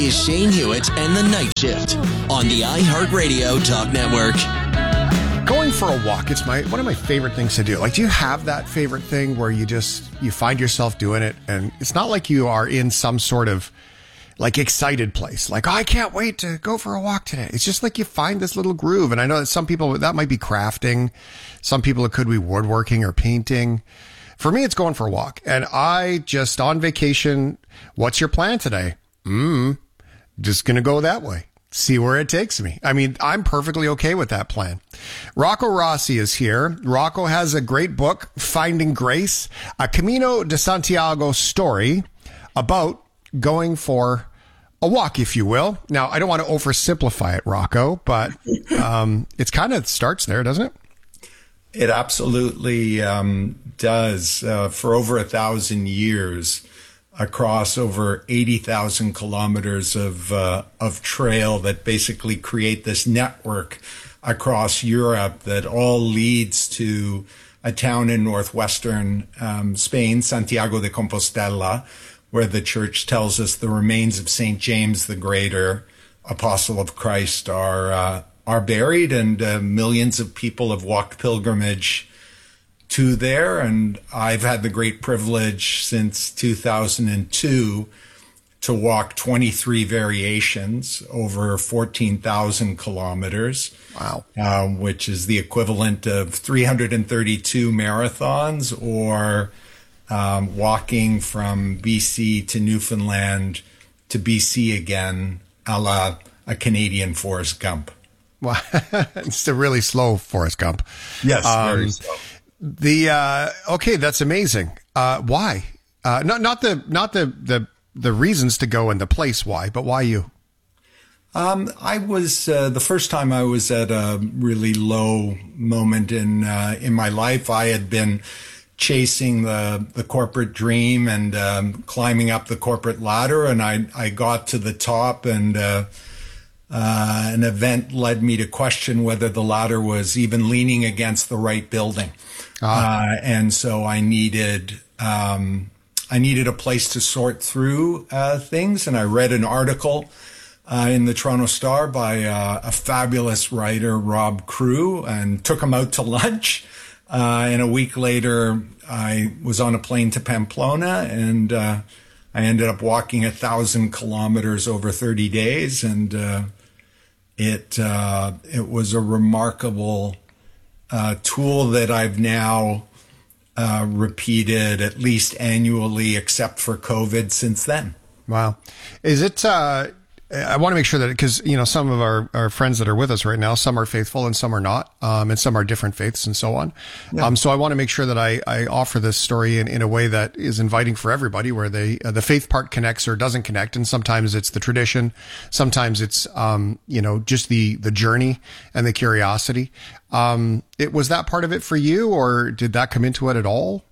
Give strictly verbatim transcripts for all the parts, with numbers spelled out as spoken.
is Shane Hewitt and the Night Shift on the iHeartRadio Talk Network. Going for a walk, it's my one of my favorite things to do. Like, do you have that favorite thing where you just, you find yourself doing it and it's not like you are in some sort of like excited place. Like, oh, I can't wait to go for a walk today. It's just like you find this little groove. And I know that some people, that might be crafting. Some people, it could be woodworking or painting. For me, it's going for a walk. And I just on vacation. What's your plan today? Mm, just going to go that way. See where it takes me. I mean, I'm perfectly okay with that plan. Rocco Rossi is here. Rocco has a great book, Finding Grace, a Camino de Santiago story about going for a walk, if you will. Now, I don't want to oversimplify it, Rocco, but um, it's kind of starts there, doesn't it? It absolutely um, does. Uh, for over a thousand years, across over eighty thousand kilometers of uh, of trail that basically create this network across Europe that all leads to a town in northwestern um, Spain, Santiago de Compostela, where the church tells us the remains of Saint James the Greater, apostle of Christ, are uh, are buried, and uh, millions of people have walked pilgrimage to there. And I've had the great privilege since two thousand two to walk twenty-three variations over fourteen thousand kilometers. Wow. Um, which is the equivalent of three hundred thirty-two marathons, or um, walking from B C to Newfoundland to B C again, a la a Canadian Forrest Gump. Wow. It's a really slow Forrest Gump. Yes, Um, very slow. The uh, okay, that's amazing. Uh, why? Uh, not not the not the, the the reasons to go and the place why, but why you? Um, I was uh, the first time I was at a really low moment in uh, in my life. I had been chasing the the corporate dream and um, climbing up the corporate ladder, and I I got to the top, and uh, uh, an event led me to question whether the ladder was even leaning against the right building. Ah. Uh, and so I needed um, I needed a place to sort through uh, things, and I read an article uh, in the Toronto Star by uh, a fabulous writer, Rob Crew, and took him out to lunch. Uh, and a week later, I was on a plane to Pamplona, and uh, I ended up walking a thousand kilometers over thirty days, and uh, it uh, it was a remarkable Uh, tool that I've now uh, repeated at least annually, except for COVID, since then. Wow. Is it, uh, I want to make sure that, because, you know, some of our, our friends that are with us right now, some are faithful and some are not, um, and some are different faiths and so on. Yeah. Um, so I want to make sure that I, I offer this story in, in a way that is inviting for everybody, where they, uh, the faith part connects or doesn't connect. And sometimes it's the tradition. Sometimes it's, um, you know, just the, the journey and the curiosity. Um, it was that part of it for you, or did that come into it at all?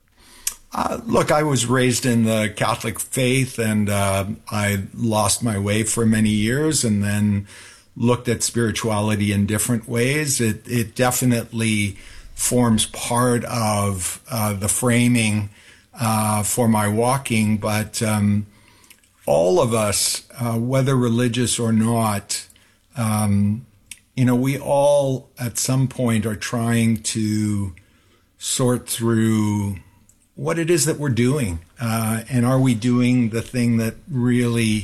Uh, look, I was raised in the Catholic faith, and uh, I lost my way for many years, and then looked at spirituality in different ways. It, it definitely forms part of uh, the framing uh, for my walking, but um, all of us, uh, whether religious or not, um, you know, we all at some point are trying to sort through what it is that we're doing. Uh, and are we doing the thing that really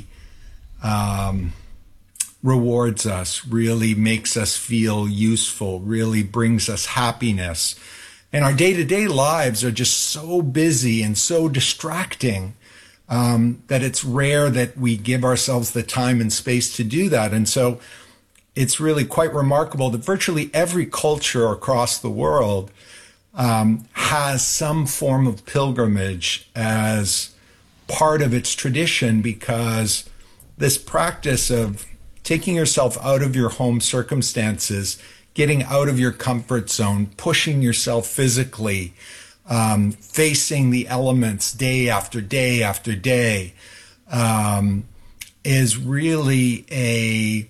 um, rewards us, really makes us feel useful, really brings us happiness? And our day-to-day lives are just so busy and so distracting um, that it's rare that we give ourselves the time and space to do that. And so it's really quite remarkable that virtually every culture across the world um, has some form of pilgrimage as part of its tradition, because this practice of taking yourself out of your home circumstances, getting out of your comfort zone, pushing yourself physically, um, facing the elements day after day after day, um, is really a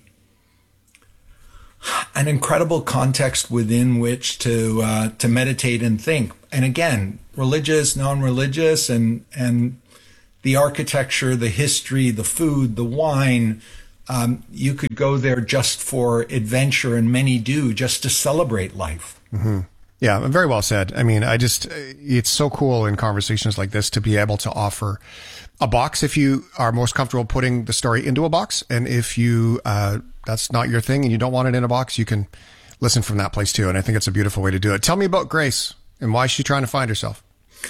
an incredible context within which to uh, to meditate and think. And again, religious, non-religious, and and the architecture, the history, the food, the wine. Um, you could go there just for adventure, and many do, just to celebrate life. Mm-hmm. Yeah, very well said. I mean, I just, it's so cool in conversations like this to be able to offer a box if you are most comfortable putting the story into a box. And if you, uh, that's not your thing and you don't want it in a box, you can listen from that place too. And I think it's a beautiful way to do it. Tell me about Grace and why she's trying to find herself.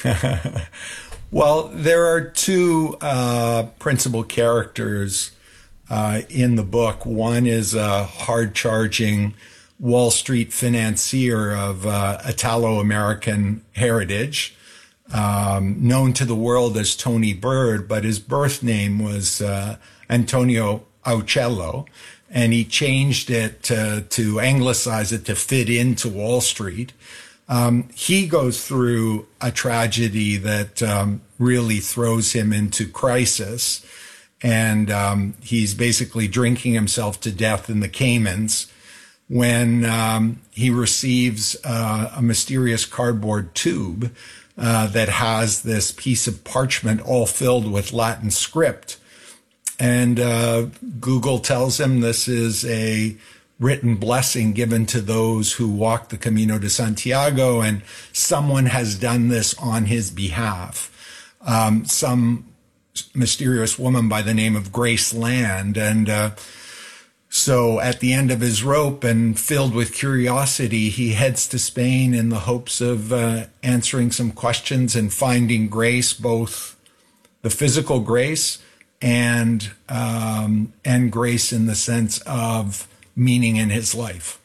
Well, there are two uh, principal characters uh, in the book. One is a hard-charging Wall Street financier of uh, Italo-American heritage, um, known to the world as Tony Bird, but his birth name was uh, Antonio Aucello, and he changed it to, to anglicize it to fit into Wall Street. Um, he goes through a tragedy that um, really throws him into crisis, and um, he's basically drinking himself to death in the Caymans when um, he receives uh, a mysterious cardboard tube uh, that has this piece of parchment all filled with Latin script. And uh, Google tells him this is a written blessing given to those who walk the Camino de Santiago, and someone has done this on his behalf. Um, some mysterious woman by the name of Grace Land. And uh, so at the end of his rope and filled with curiosity, he heads to Spain in the hopes of uh, answering some questions and finding Grace, both the physical Grace and um, and Grace in the sense of meaning in his life.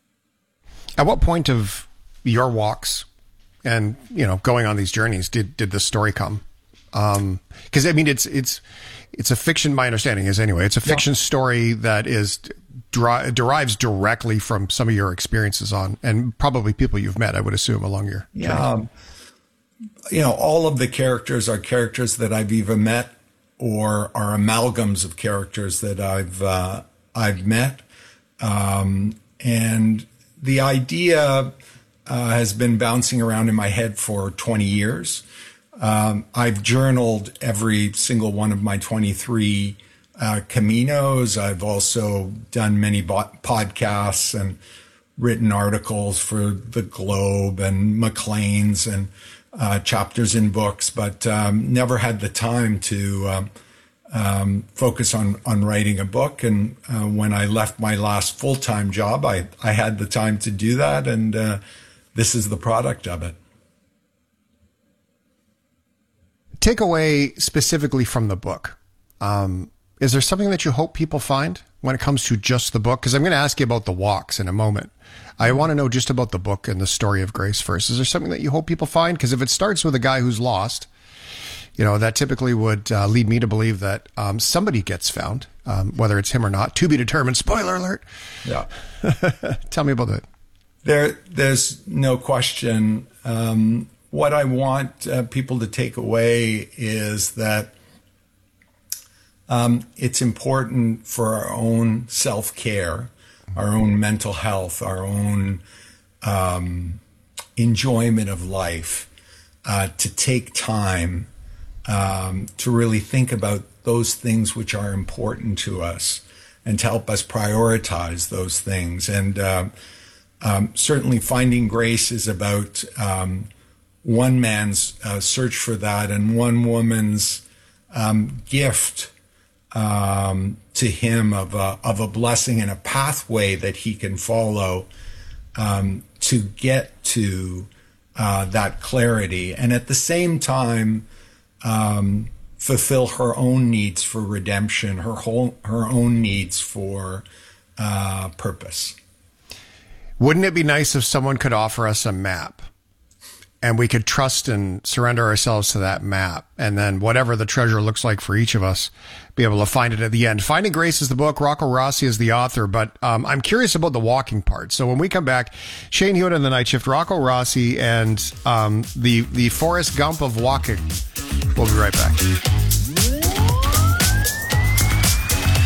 At what point of your walks and, you know, going on these journeys did did the story come? Um, because I mean, it's it's it's a fiction. My understanding is anyway, it's a fiction yeah. story that is deri- derives directly from some of your experiences on, and probably people you've met, I would assume, along your journey. Yeah. Um, you know, all of the characters are characters that I've either met or are amalgams of characters that I've uh, I've met, um, and the idea uh, has been bouncing around in my head for twenty years. Um, I've journaled every single one of my twenty-three uh, Caminos. I've also done many bo- podcasts and written articles for the Globe and Maclean's and uh, chapters in books, but um, never had the time to um, um, focus on, on writing a book. And uh, when I left my last full-time job, I, I had the time to do that, and uh, this is the product of it. Take away specifically from the book. Um, is there something that you hope people find when it comes to just the book? Because I'm going to ask you about the walks in a moment. I want to know just about the book and the story of Grace first. Is there something that you hope people find? Because if it starts with a guy who's lost, you know, that typically would uh, lead me to believe that um, somebody gets found, um, whether it's him or not, to be determined. Spoiler alert. Yeah. Tell me about that. There, there's no question. Um, What I want uh, people to take away is that um, it's important for our own self-care, our own mental health, our own um, enjoyment of life, uh, to take time um, to really think about those things which are important to us and to help us prioritize those things. And uh, um, certainly Finding Grace is about um, one man's uh, search for that and one woman's um, gift um, to him of a, of a blessing and a pathway that he can follow um, to get to uh, that clarity. And at the same time, um, fulfill her own needs for redemption, her whole, her own needs for uh, purpose. Wouldn't it be nice if someone could offer us a map and we could trust and surrender ourselves to that map, and then whatever the treasure looks like for each of us, be able to find it at the end? Finding Grace is the book. Rocco Rossi is the author, but um, I'm curious about the walking part. So when we come back, Shane Hewitt and the Night Shift, Rocco Rossi, and um, the, the Forrest Gump of walking. We'll be right back.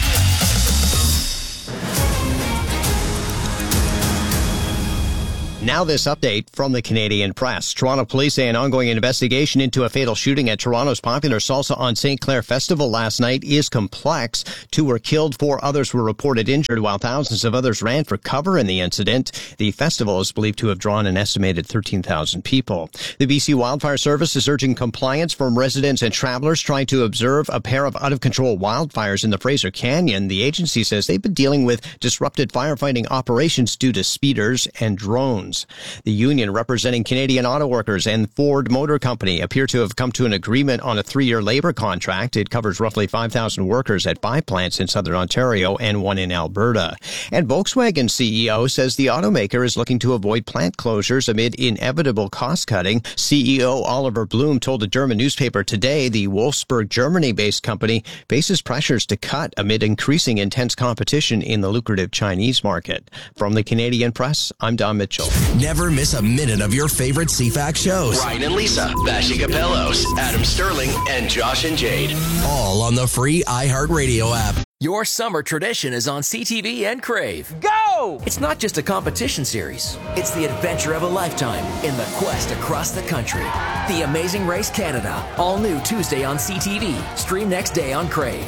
Now Now this update from the Canadian Press. Toronto police say an ongoing investigation into a fatal shooting at Toronto's popular Salsa on Saint Clair Festival last night is complex. Two were killed, four others were reported injured, while thousands of others ran for cover in the incident. The festival is believed to have drawn an estimated thirteen thousand people. The B C Wildfire Service is urging compliance from residents and travelers trying to observe a pair of out-of-control wildfires in the Fraser Canyon. The agency says they've been dealing with disrupted firefighting operations due to speeders and drones. The union representing Canadian auto workers and Ford Motor Company appear to have come to an agreement on a three-year labor contract. It covers roughly five thousand workers at five plants in southern Ontario and one in Alberta. And Volkswagen C E O says the automaker is looking to avoid plant closures amid inevitable cost-cutting. C E O Oliver Bloom told a German newspaper today the Wolfsburg, Germany-based company faces pressures to cut amid increasing intense competition in the lucrative Chinese market. From the Canadian Press, I'm Don Mitchell. Never miss a minute of your favorite C FAX shows. Ryan and Lisa, Bashi Capellos, Adam Sterling, and Josh and Jade. All on the free iHeartRadio app. Your summer tradition is on C T V and Crave. Go! It's not just a competition series. It's the adventure of a lifetime in the quest across the country. The Amazing Race Canada. All new Tuesday on C T V. Stream next day on Crave.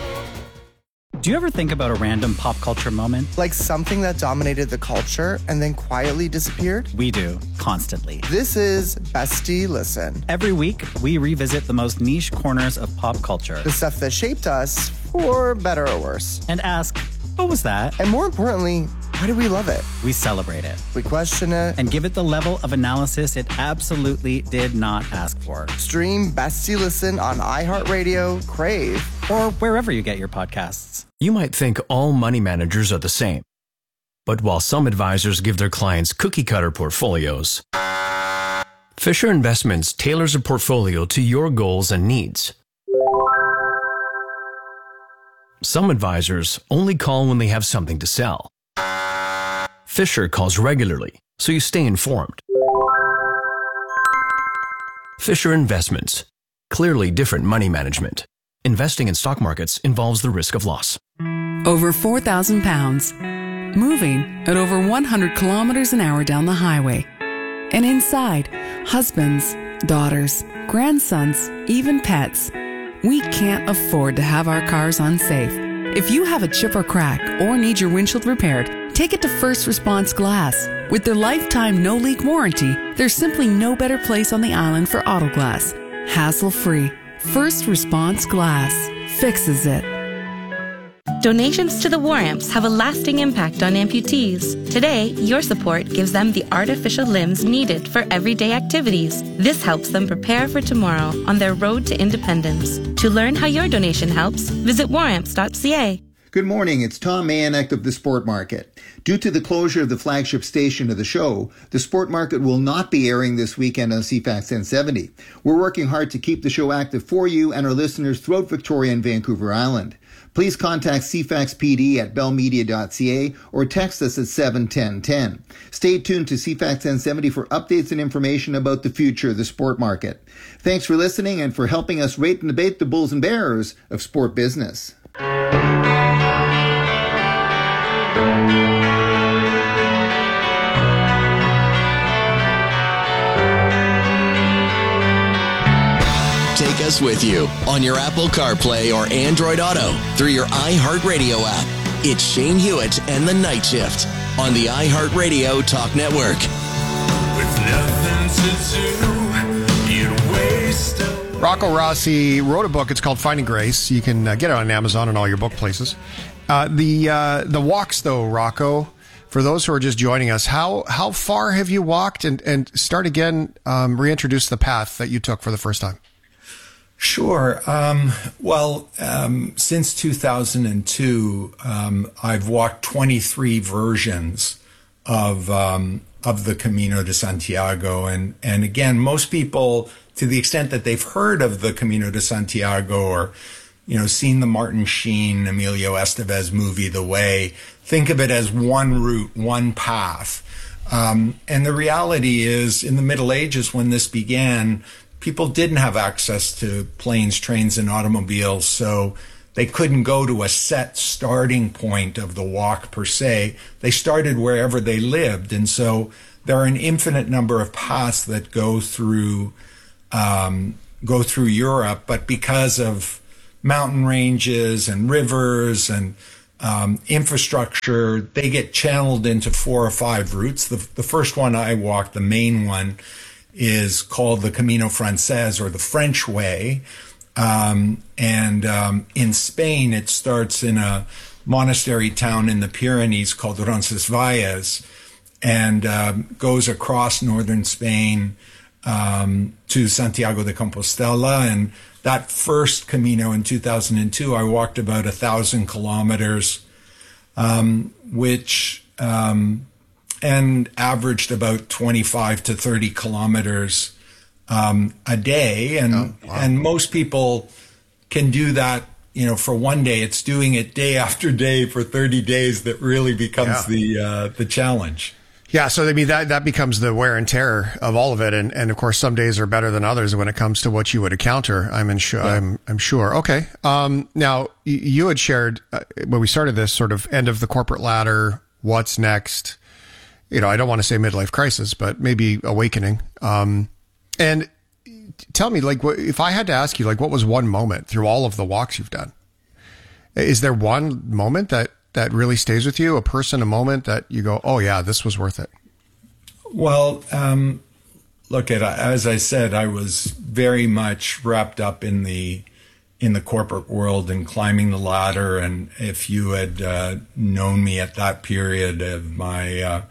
Do you ever think about a random pop culture moment? Like something that dominated the culture and then quietly disappeared? We do, constantly. This is Bestie Listen. Every week, we revisit the most niche corners of pop culture. The stuff that shaped us, for better or worse. And ask, what was that? And more importantly, why do we love it? We celebrate it. We question it. And give it the level of analysis it absolutely did not ask for. Stream Bestie Listen on iHeartRadio, Crave, or wherever you get your podcasts. You might think all money managers are the same. But while some advisors give their clients cookie-cutter portfolios, Fisher Investments tailors a portfolio to your goals and needs. Some advisors only call when they have something to sell. Fisher calls regularly, so you stay informed. Fisher Investments. Clearly different money management. Investing in stock markets involves the risk of loss. Over four thousand pounds. Moving at over one hundred kilometers an hour down the highway. And inside, husbands, daughters, grandsons, even pets. We can't afford to have our cars unsafe. If you have a chip or crack or need your windshield repaired, take it to First Response Glass. With their lifetime no-leak warranty, there's simply no better place on the island for auto glass. Hassle-free. First Response Glass fixes it. Donations to the War Amps have a lasting impact on amputees. Today, your support gives them the artificial limbs needed for everyday activities. This helps them prepare for tomorrow on their road to independence. To learn how your donation helps, visit war amps dot c a. Good morning, it's Tom Mayanek of the Sport Market. Due to the closure of the flagship station of the show, the Sport Market will not be airing this weekend on C FAX ten seventy. We're working hard to keep the show active for you and our listeners throughout Victoria and Vancouver Island. Please contact C FAX P D at bell media dot c a or text us at seven ten ten. Stay tuned to C FAX ten seventy for updates and information about the future of the sport market. Thanks for listening and for helping us rate and debate the bulls and bears of sport business. Take us with you on your Apple CarPlay or Android Auto through your iHeartRadio app. It's Shane Hewitt and The Night Shift on the iHeartRadio Talk Network. With nothing to do, you'd waste away. Rocco Rossi wrote a book. It's called Finding Grace. You can uh, get it on Amazon and all your book places. Uh, the uh, the walks, though, Rocco, for those who are just joining us, how how far have you walked? And, and start again, um, reintroduce the path that you took for the first time. Sure. Um, well, um, since two thousand two, um, I've walked twenty-three versions of um, of the Camino de Santiago, and and again, most people, to the extent that they've heard of the Camino de Santiago or you know seen the Martin Sheen, Emilio Estevez movie The Way, think of it as one route, one path. Um, and the reality is, in the Middle Ages, when this began, people didn't have access to planes, trains, and automobiles, so they couldn't go to a set starting point of the walk per se. They started wherever they lived, and so there are an infinite number of paths that go through um, go through Europe, but because of mountain ranges and rivers and um, infrastructure, they get channeled into four or five routes. The, the first one I walked, the main one, is called the Camino Frances, or the French Way. Um, and um, in Spain, it starts in a monastery town in the Pyrenees called Roncesvalles, and um, goes across northern Spain um, to Santiago de Compostela. And that first Camino in two thousand two, I walked about a thousand kilometers, um, which um, and averaged about twenty-five to thirty kilometers um, a day. And oh, wow. and most people can do that. You know, for one day. It's doing it day after day for thirty days that really becomes yeah. the uh, the challenge. Yeah, so I mean that that becomes the wear and tear of all of it, and and of course some days are better than others when it comes to what you would encounter. I'm in sure. Yeah. I'm I'm sure. Okay. Um. Now you had shared uh, when we started this sort of end of the corporate ladder. What's next? You know, I don't want to say midlife crisis, but maybe awakening. Um. And tell me, like, if I had to ask you, like, what was one moment through all of the walks you've done? Is there one moment that that really stays with you, a person, a moment that you go, oh yeah, this was worth it? Well, um, look, at as I said, I was very much wrapped up in the in the corporate world and climbing the ladder. And if you had uh, known me at that period of my uh,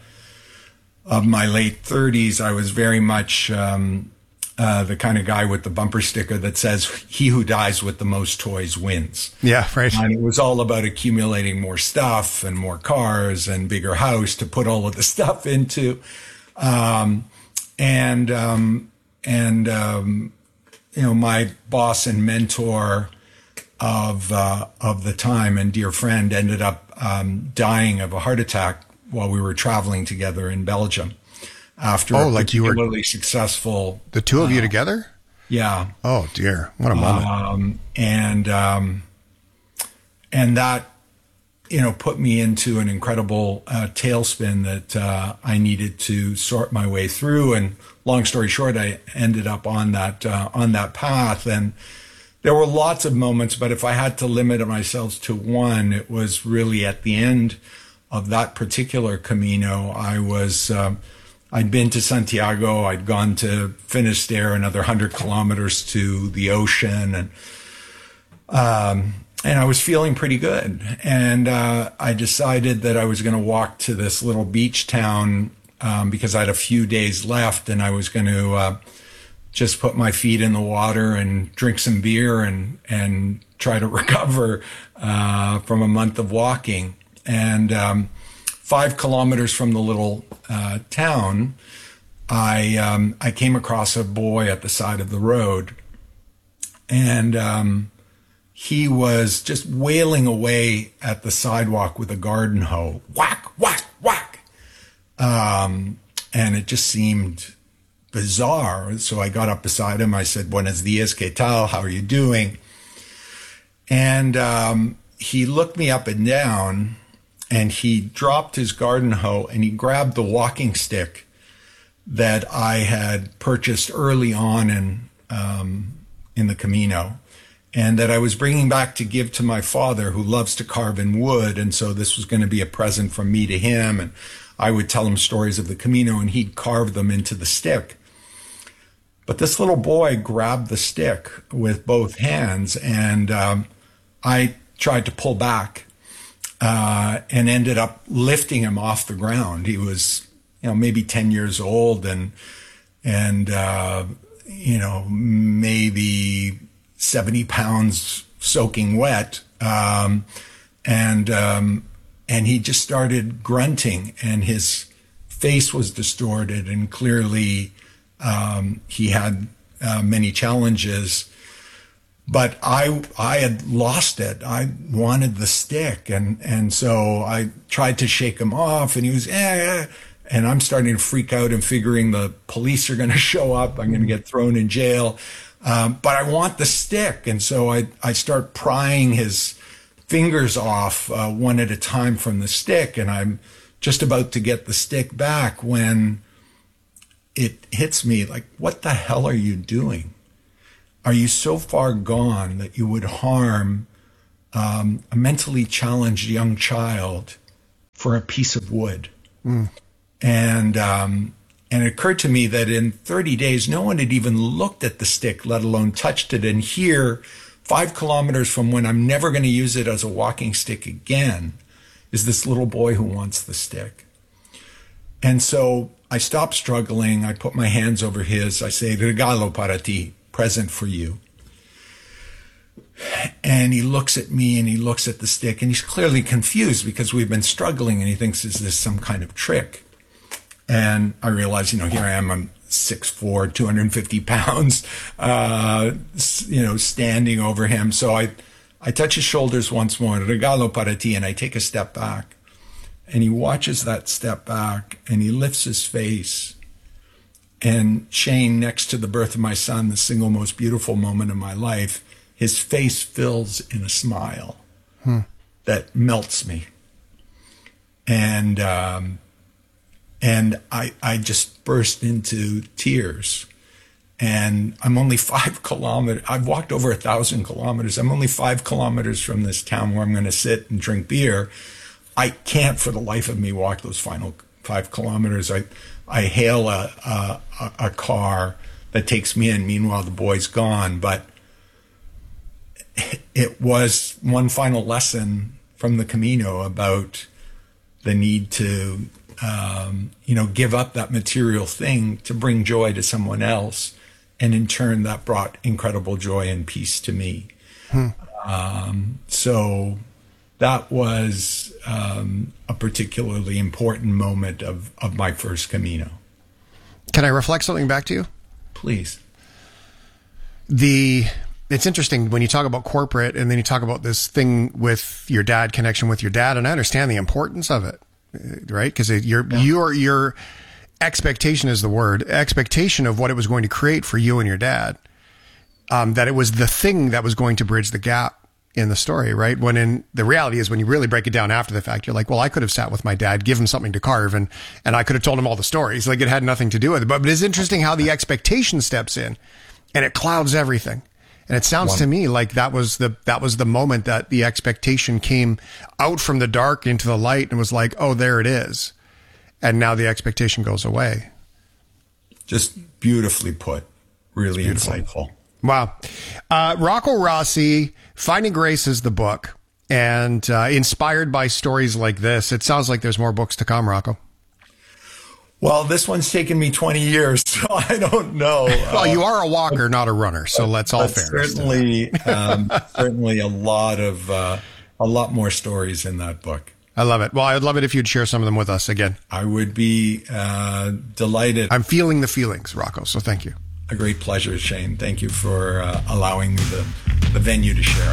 of my late thirties, I was very much um, uh, the kind of guy with the bumper sticker that says, "He who dies with the most toys wins." Yeah, right. And it was all about accumulating more stuff and more cars and bigger house to put all of the stuff into. Um, and, um, and, um, you know, my boss and mentor of, uh, of the time and dear friend ended up, um, dying of a heart attack while we were traveling together in Belgium after oh, a like you were particularly successful. The two of uh, you together? Yeah. Oh dear. What a moment. Um, and, um, and that, you know, put me into an incredible uh, tailspin that uh, I needed to sort my way through. And long story short, I ended up on that uh, on that path. And there were lots of moments, but if I had to limit myself to one, it was really at the end of that particular Camino. I was, um, I'd been to Santiago. I'd gone to Finisterre, another hundred kilometers to the ocean, and um, and I was feeling pretty good. And uh, I decided that I was going to walk to this little beach town um, because I had a few days left, and I was going to uh, just put my feet in the water and drink some beer and and try to recover uh, from a month of walking. And um, five kilometers from the little uh, town, I um, I came across a boy at the side of the road, and um, he was just wailing away at the sidewalk with a garden hoe, whack, whack, whack. Um, and it just seemed bizarre. So I got up beside him. I said, "Buenos dias, ¿qué tal? How are you doing?" And um, he looked me up and down, and he dropped his garden hoe and he grabbed the walking stick that I had purchased early on in um, in the Camino, and that I was bringing back to give to my father, who loves to carve in wood. And so this was going to be a present from me to him. And I would tell him stories of the Camino, and he'd carve them into the stick. But this little boy grabbed the stick with both hands, and um, I tried to pull back uh, and ended up lifting him off the ground. He was, you know, maybe ten years old, and, and uh, you know, maybe seventy pounds soaking wet. Um, and, um, and he just started grunting, and his face was distorted, and clearly, um, he had, uh, many challenges, but I, I had lost it. I wanted the stick. And, and so I tried to shake him off, and he was, eh, eh. And I'm starting to freak out and figuring the police are going to show up. I'm going to get thrown in jail. Um, but I want the stick. And so I, I start prying his fingers off uh, one at a time from the stick. And I'm just about to get the stick back when it hits me like, what the hell are you doing? Are you so far gone that you would harm um, a mentally challenged young child for a piece of wood? Mm. And um, and it occurred to me that in thirty days, no one had even looked at the stick, let alone touched it. And here, five kilometers from when I'm never going to use it as a walking stick again, is this little boy who wants the stick. And so I stopped struggling. I put my hands over his. I say, regalo para ti, present for you. And he looks at me and he looks at the stick and he's clearly confused because we've been struggling and he thinks, is this some kind of trick? And I realize, you know, here I am, I'm six foot four, two hundred fifty pounds, uh, you know, standing over him. So I, I touch his shoulders once more, regalo para ti, and I take a step back. And he watches that step back and he lifts his face. And Shane, next to the birth of my son, the single most beautiful moment of my life, his face fills in a smile hmm. that melts me. And, um, and I, I just burst into tears. And I'm only five kilometers. I've walked over a thousand kilometers. I'm only five kilometers from this town where I'm going to sit and drink beer. I can't for the life of me walk those final five kilometers. I, I hail a, a, a car that takes me in. Meanwhile, the boy's gone. But it was one final lesson from the Camino about the need to, um, you know, give up that material thing to bring joy to someone else. And in turn, that brought incredible joy and peace to me. Hmm. Um, so that was um, a particularly important moment of, of my first Camino. Can I reflect something back to you? Please. The it's interesting when you talk about corporate and then you talk about this thing with your dad, connection with your dad, and I understand the importance of it, right? Because your yeah. your your expectation is the word expectation of what it was going to create for you and your dad. Um, that it was the thing that was going to bridge the gap in the story, right? When in the reality is when you really break it down after the fact, you're like, well, I could have sat with my dad, give him something to carve, and and I could have told him all the stories. Like it had nothing to do with it. But, but it's interesting how the expectation steps in and it clouds everything. And it sounds One. to me like that was the that was the moment that the expectation came out from the dark into the light and was like, oh, there it is. And now the expectation goes away. Just beautifully put. Really insightful. Wow. Uh, Rocco Rossi, Finding Grace is the book, and uh, inspired by stories like this. It sounds like there's more books to come, Rocco. Well, this one's taken me twenty years, so I don't know. Well, you are a walker, not a runner, so let's all fair. Certainly, um, certainly a lot of, uh, a lot more stories in that book. I love it. Well, I'd love it if you'd share some of them with us again. I would be uh, delighted. I'm feeling the feelings, Rocco, so thank you. A great pleasure, Shane. Thank you for uh, allowing me the, the venue to share.